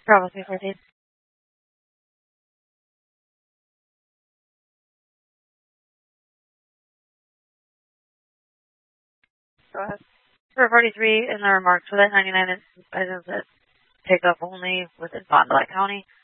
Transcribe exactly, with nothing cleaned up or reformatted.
Bravo three fourteen. Go ahead. For forty-three, in the remarks for that ninety-nine items that pick up only within Fond du Lac County,